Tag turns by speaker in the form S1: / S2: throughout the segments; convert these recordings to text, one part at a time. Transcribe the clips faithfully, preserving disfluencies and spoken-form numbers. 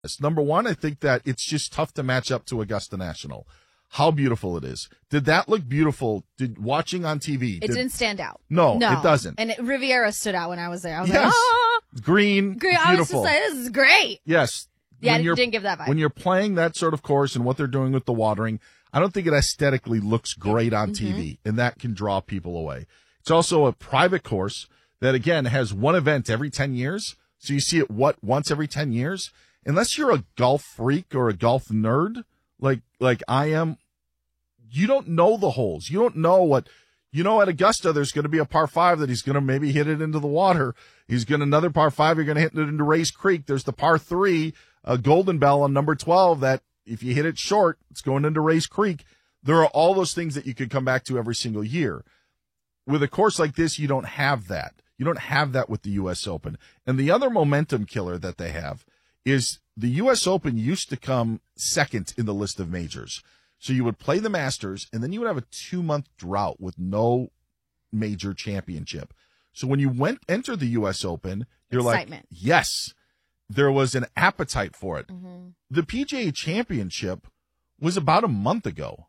S1: Number one, I think that it's just tough to match up to Augusta National. How beautiful it is. Did that look beautiful? Did watching on T V?
S2: It
S1: did,
S2: didn't stand out.
S1: No,
S2: no,
S1: it doesn't.
S2: And it, Riviera stood out when I was there. I was
S1: yes.
S2: like, oh,
S1: green,
S2: green.
S1: beautiful.
S2: I was just like, this is great.
S1: Yes.
S2: Yeah,
S1: when
S2: it didn't give that vibe.
S1: When you're playing that sort of course and what they're doing with the watering, I don't think it aesthetically looks great on
S2: mm-hmm.
S1: T V, and that can draw people away. It's also a private course that, again, has one event every ten years. So you see it, what, once every ten years? Unless you're a golf freak or a golf nerd like like I am, you don't know the holes. You don't know what, you know, at Augusta, there's going to be a par five that he's going to maybe hit it into the water. He's going to another par five, you're going to hit it into Race Creek. There's the par three, a Golden Bell on number twelve that if you hit it short, it's going into Race Creek. There are all those things that you could come back to every single year. With a course like this, you don't have that. You don't have that with the U S Open. And the other momentum killer that they have is the U S Open used to come second in the list of majors. So you would play the Masters, and then you would have a two-month drought with no major championship. So when you went enter the U S Open, you're
S2: Excitement.
S1: like, yes, there was an appetite for it.
S2: Mm-hmm.
S1: The P G A Championship was about a month ago.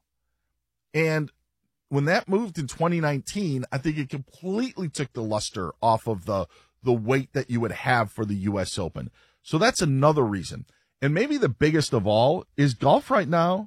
S1: And when that moved in twenty nineteen, I think it completely took the luster off of the, the weight that you would have for the U S Open. So that's another reason. And maybe the biggest of all is golf right now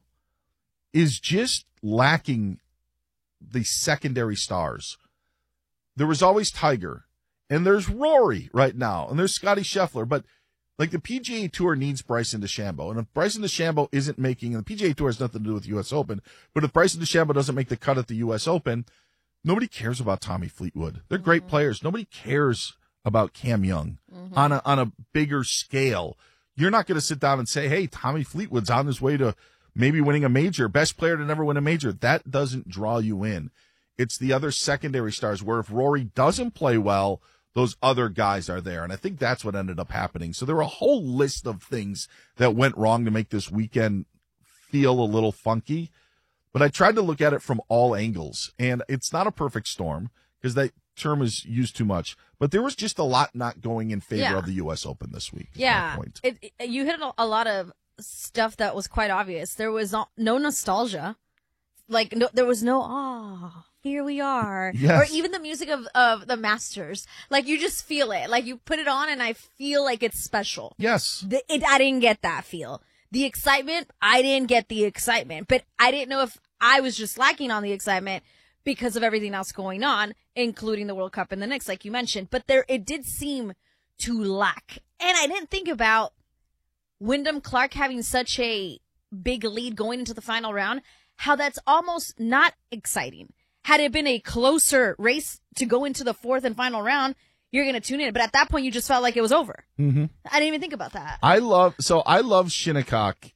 S1: is just lacking the secondary stars. There was always Tiger, and there's Rory right now, and there's Scotty Scheffler, but like the P G A Tour needs Bryson DeChambeau, and if Bryson DeChambeau isn't making, and the P G A Tour has nothing to do with the U S Open, but if Bryson DeChambeau doesn't make the cut at the U S Open, nobody cares about Tommy Fleetwood. They're great mm-hmm. players. Nobody cares about Cam Young mm-hmm. on a on a bigger scale. You're not going to sit down and say, hey, Tommy Fleetwood's on his way to maybe winning a major, best player to never win a major. That doesn't draw you in. It's the other secondary stars where if Rory doesn't play well, those other guys are there. And I think that's what ended up happening. So there were a whole list of things that went wrong to make this weekend feel a little funky. But I tried to look at it from all angles. And it's not a perfect storm because that term is used too much. But there was just a lot not going in favor
S2: yeah.
S1: of the U S Open this week.
S2: Yeah. It, it, you hit a lot of stuff that was quite obvious. There was no, no nostalgia. Like, no, there was no, ah, oh, here we are.
S1: Yes.
S2: Or even the music of, of the Masters. Like, you just feel it. Like, you put it on and I feel like it's special.
S1: Yes.
S2: The, it, I didn't get that feel. The excitement, I didn't get the excitement. But I didn't know if I was just lacking on the excitement because of everything else going on, including the World Cup and the Knicks, like you mentioned. But there, it did seem to lack. And I didn't think about Wyndham Clark having such a big lead going into the final round, how that's almost not exciting. Had it been a closer race to go into the fourth and final round, you're going to tune in. But at that point, you just felt like it was over.
S1: Mm-hmm.
S2: I didn't even think about that.
S1: I love, so I love Shinnecock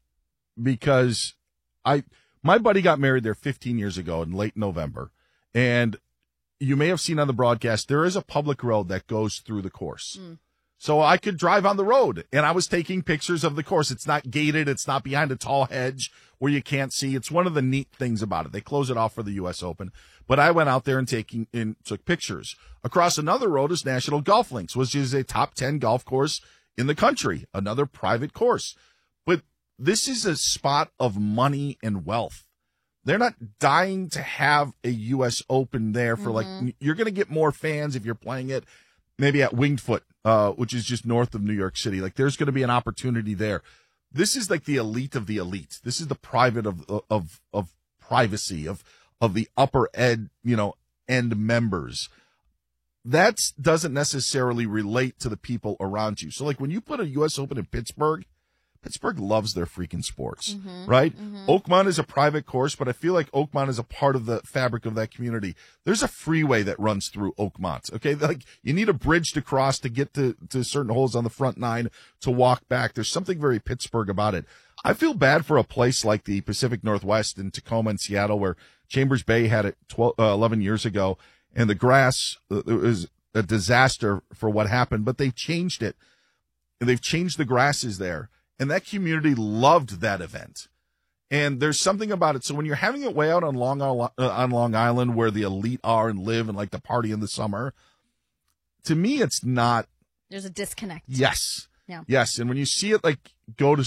S1: because I, my buddy got married there fifteen years ago in late November. And you may have seen on the broadcast, there is a public road that goes through the course. Mm. So I could drive on the road, and I was taking pictures of the course. It's not gated. It's not behind a tall hedge where you can't see. It's one of the neat things about it. They close it off for the U S Open. But I went out there and taking and took pictures. Across another road is National Golf Links, which is a top ten golf course in the country, another private course. But this is a spot of money and wealth. They're not dying to have a U S Open there for mm-hmm. like, you're going to get more fans if you're playing it maybe at Winged Foot, uh, which is just north of New York City. Like, there's going to be an opportunity there. This is like the elite of the elite. This is the private of, of, of privacy, of, of the upper ed, you know, end members. That doesn't necessarily relate to the people around you. So, like, when you put a U S Open in Pittsburgh, Pittsburgh loves their freaking sports, mm-hmm, right? Mm-hmm. Oakmont is a private course, but I feel like Oakmont is a part of the fabric of that community. There's a freeway that runs through Oakmont, okay? Like, you need a bridge to cross to get to, to certain holes on the front nine to walk back. There's something very Pittsburgh about it. I feel bad for a place like the Pacific Northwest in Tacoma and Seattle where Chambers Bay had it twelve, uh, eleven years ago, and the grass uh, it was a disaster for what happened, but they changed it. And they've changed the grasses there. And that community loved that event. And there's something about it. So when you're having it way out on Long, uh, on Long Island where the elite are and live and like the party in the summer, to me, it's not.
S2: There's a disconnect.
S1: Yes.
S2: Yeah.
S1: Yes. And when you see it like go to